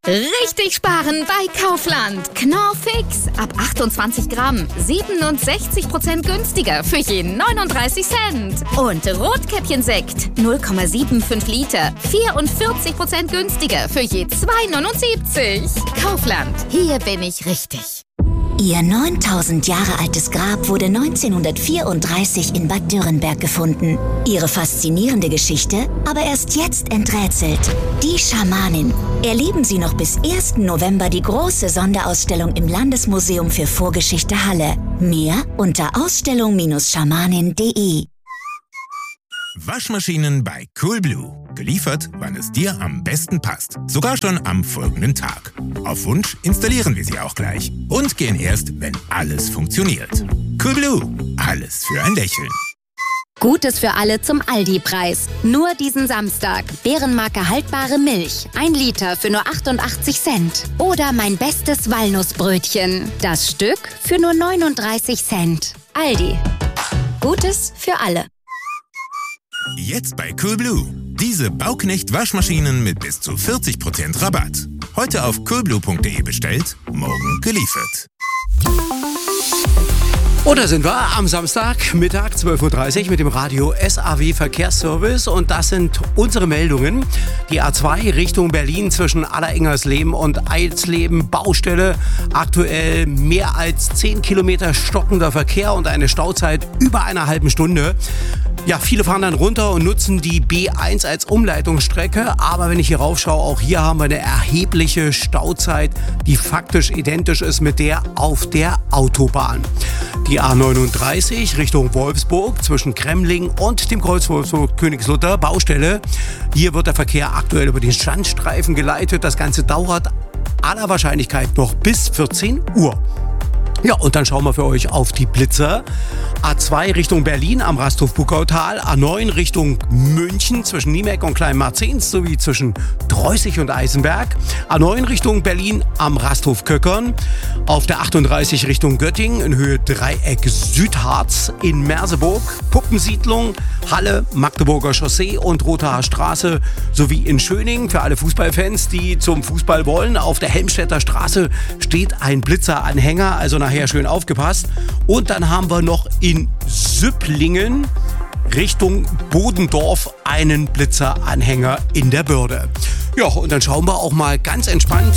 Richtig sparen bei Kaufland. Knorr-Fix. Ab 28 Gramm. 67% günstiger für je 39 Cent. Und Rotkäppchensekt. 0,75 Liter. 44% günstiger für je 2,79. Kaufland. Hier bin ich richtig. Ihr 9000 Jahre altes Grab wurde 1934 in Bad Dürrenberg gefunden. Ihre faszinierende Geschichte aber erst jetzt enträtselt. Die Schamanin. Erleben Sie noch bis 1. November die große Sonderausstellung im Landesmuseum für Vorgeschichte Halle. Mehr unter ausstellung-schamanin.de. Waschmaschinen bei Coolblue. Geliefert, wann es dir am besten passt. Sogar schon am folgenden Tag. Auf Wunsch installieren wir sie auch gleich. Und gehen erst, wenn alles funktioniert. Coolblue. Alles für ein Lächeln. Gutes für alle zum Aldi-Preis. Nur diesen Samstag. Bärenmarke haltbare Milch. 1 Liter für nur 88 Cent. Oder mein bestes Walnussbrötchen. Das Stück für nur 39 Cent. Aldi. Gutes für alle. Jetzt bei Coolblue. Diese Bauknecht-Waschmaschinen mit bis zu 40% Rabatt. Heute auf coolblue.de bestellt, morgen geliefert. Oder sind wir am Samstag, Mittag 12.30 Uhr mit dem Radio SAW Verkehrsservice und das sind unsere Meldungen. Die A2 Richtung Berlin zwischen Allerengersleben und Eilsleben, Baustelle, aktuell mehr als 10 Kilometer stockender Verkehr und eine Stauzeit über einer halben Stunde. Ja, viele fahren dann runter und nutzen die B1 als Umleitungsstrecke, aber wenn ich hier raufschaue, auch hier haben wir eine erhebliche Stauzeit, die faktisch identisch ist mit der auf der Autobahn. Die A39 Richtung Wolfsburg zwischen Kremling und dem Kreuz Wolfsburg-Königslutter, Baustelle. Hier wird der Verkehr aktuell über den Standstreifen geleitet. Das Ganze dauert aller Wahrscheinlichkeit noch bis 14 Uhr. Ja, und dann schauen wir für euch auf die Blitzer. A2 Richtung Berlin am Rasthof-Buckautal, A9 Richtung München zwischen Niemeck und Kleinmarzens sowie zwischen Dreußig und Eisenberg, A9 Richtung Berlin am Rasthof-Köckern, auf der 38 Richtung Göttingen in Höhe Dreieck Südharz, in Merseburg, Puppensiedlung, Halle, Magdeburger Chaussee und Rothaar Straße sowie in Schöning für alle Fußballfans, die zum Fußball wollen. Auf der Helmstedter Straße steht ein Blitzeranhänger, also nachher schön aufgepasst. Und dann haben wir noch in Süpplingen Richtung Bodendorf einen Blitzeranhänger in der Börde. Ja, und dann schauen wir auch mal ganz entspannt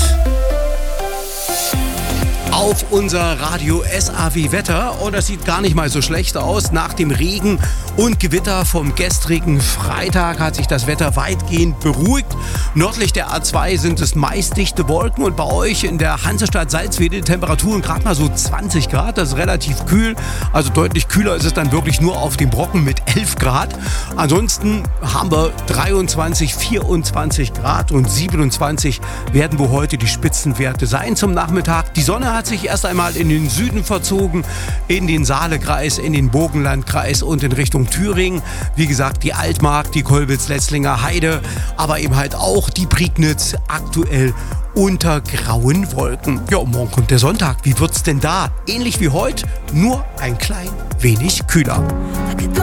auf unser Radio SAW Wetter und das sieht gar nicht mal so schlecht aus. Nach dem Regen und Gewitter vom gestrigen Freitag hat sich das Wetter weitgehend beruhigt. Nördlich der A2 sind es meist dichte Wolken und bei euch in der Hansestadt Salzwedel Temperaturen gerade mal so 20 Grad. Das ist relativ kühl, also deutlich kühler ist es dann wirklich nur auf dem Brocken mit 11 Grad. Ansonsten haben wir 23, 24 Grad und 27 werden wohl heute die Spitzenwerte sein zum Nachmittag. Die Sonne hat sich erst einmal in den Süden verzogen, in den Saalekreis, in den Burgenlandkreis und in Richtung Thüringen. Wie gesagt, die Altmark, die Kolbitz-Letzlinger Heide, aber eben halt auch die Prignitz aktuell unter grauen Wolken. Ja, und morgen kommt der Sonntag. Wie wird's denn da? Ähnlich wie heute, nur ein klein wenig kühler.